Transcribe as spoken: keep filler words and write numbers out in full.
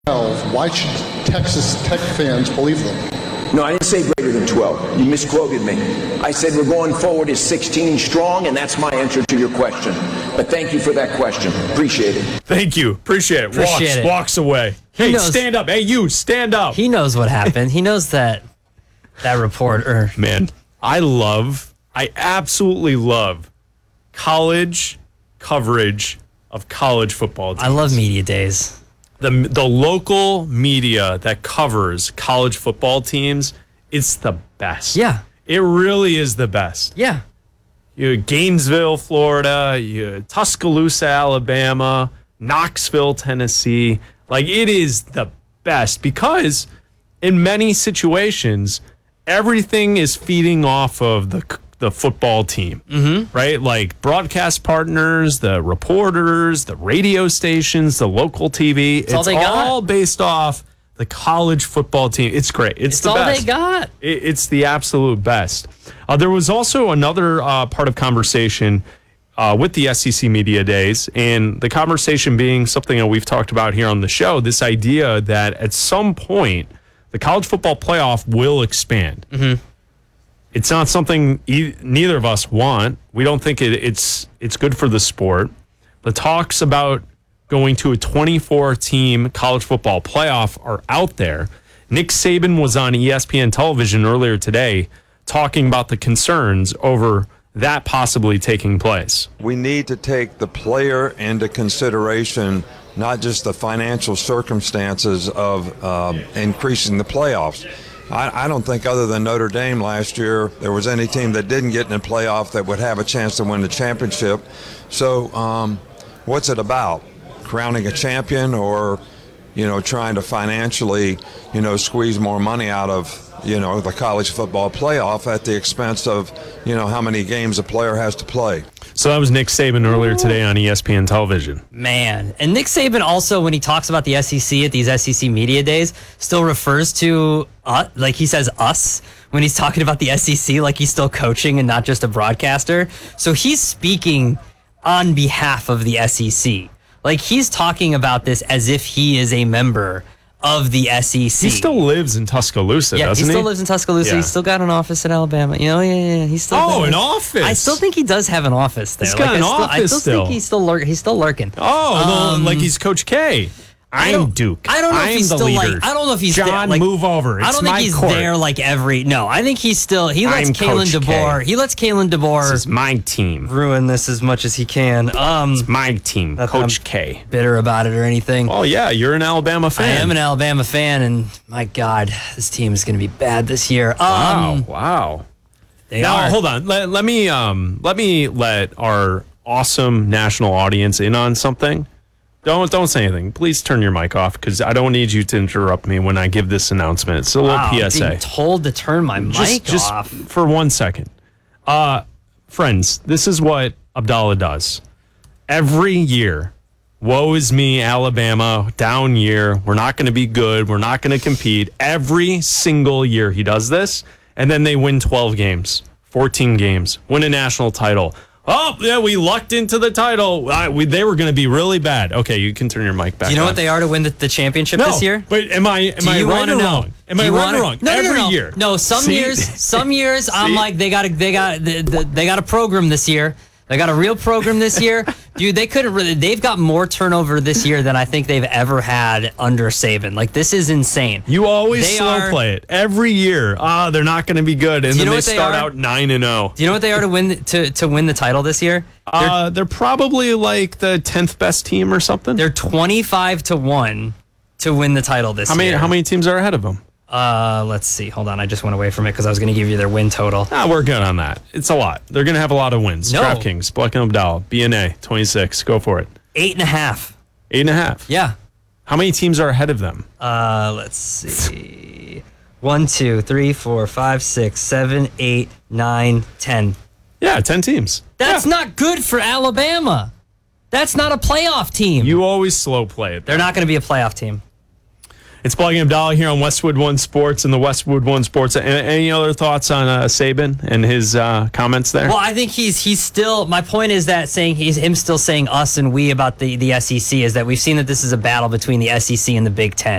Why should Texas Tech fans believe them? No, I didn't say greater than twelve. You misquoted me. I said we're going forward as sixteen strong, and that's my answer to your question. But thank you for that question. Appreciate it. Thank you. Appreciate it. Appreciate walks, it. walks away. He hey, knows, stand up. Hey, you, stand up. He knows what happened. He knows that that reporter. Man, I love, I absolutely love college coverage of college football teams. I love media days. The, the local media that covers college football teams, it's the best. Yeah. It really is the best. Yeah. You Gainesville, Florida, you Tuscaloosa, Alabama, Knoxville, Tennessee. Like, it is the best because in many situations, everything is feeding off of the the football team, mm-hmm. right? Like broadcast partners, the reporters, the radio stations, the local T V. It's it's all, all based off the college football team. It's great. It's, It's the all best. they got. It, it's the absolute best. Uh, there was also another uh, part of conversation uh, with the S E C Media Days, and the conversation being something that we've talked about here on the show, this idea that at some point the college football playoff will expand. Mm-hmm. It's not something e- neither of us want. We don't think it, it's it's good for the sport. The talks about going to a twenty-four team college football playoff are out there. Nick Saban was on E S P N television earlier today talking about the concerns over that possibly taking place. We need to take the player into consideration, not just the financial circumstances of um, increasing the playoffs. I, I don't think other than Notre Dame last year, there was any team that didn't get in the playoff that would have a chance to win the championship. So um, what's it about? Crowning a champion or, you know, trying to financially, you know, squeeze more money out of, you know, the college football playoff at the expense of, you know, how many games a player has to play. So that was Nick Saban earlier today on E S P N television. Man. And Nick Saban also, when he talks about the S E C at these S E C Media Days, still refers to, uh, like he says us, when he's talking about the S E C, like he's still coaching and not just a broadcaster. So he's speaking on behalf of the S E C. Like he's talking about this as if he is a member of the S E C. He still lives in Tuscaloosa, yeah, doesn't he? he? still lives in Tuscaloosa. Yeah. He's still got an office in Alabama. You know, yeah, yeah, yeah. He's still Oh, there. an office. I still think he does have an office there. He's got like, an I still, office I still, still. think he's still lur- he's still lurking. Oh, Um, like he's Coach K. I I'm don't- Duke. I don't know if I'm he's the still leader. like. I don't know if he's John, there, like, move over. It's I don't think my he's court. there like every. No, I think he's still. He lets I'm Kalen Coach DeBoer. K. He lets Kalen This DeBoer is my team. ruin this as much as he can. Um, My team, That's Coach I'm K. bitter about it or anything. Oh yeah, you're an Alabama I fan. am an Alabama fan, and my God, this team is going to be bad this year. Wow, Um, wow. they Now are. hold on. Let, let me um let me let our awesome national audience in on something. Don't don't say anything. Please turn your mic off because I don't need you to interrupt me when I give this announcement. It's a little Wow, P S A. being told to turn my mic just, just off. for one second. Uh, friends, this is what Abdallah does. Every year, woe is me, Alabama, down year. We're not going to be good. We're not going to compete. Every single year he does this, and then they win twelve games, fourteen games, win a national title. Oh, yeah, we lucked into the title. I, we, they were going to be really bad. Okay, you can turn your mic back Do you know on. what they are to win the, the championship No, this year? but am I am Do I you right wanna or know? wrong? Am Do I you right wanna- or wrong? No, no, Every no, no. year. No, some See? years, some years, I'm See? like they got a, they got they, they got a program this year. They got a real program this year, dude. They couldn't really. They've got more turnover this year than I think they've ever had under Saban. Like this is insane. You always They slow are- play it every year. Ah, they're not going to be good, and Do you then know they what they start are? out nine and zero. Do you know what they are to win the, to to win the title this year? They're, Uh, they're probably like the tenth best team or something. they're twenty-five to one to win the title this How many year. how many teams are ahead of them? Uh, let's see. Hold on. I just went away from it because I was going to give you their win total. Ah, we're good on that. It's a lot. They're going to have a lot of wins. No. DraftKings, Black and Abdal, B N A, twenty-six. Go for it. Eight and a half. Eight and a half. Yeah. How many teams are ahead of them? Uh, let's see. One, two, three, four, five, six, seven, eight, nine, ten. Yeah, ten teams. That's Yeah. not good for Alabama. That's not a playoff team. You always slow play it. They're not going to be a playoff team. It's Plugging Abdallah here on Westwood One Sports and the Westwood One Sports. A- Any other thoughts on uh, Saban and his uh, comments there? Well, I think he's he's still. My point is that saying he's him still saying us and we about the the S E C is that we've seen that this is a battle between the S E C and the Big Ten.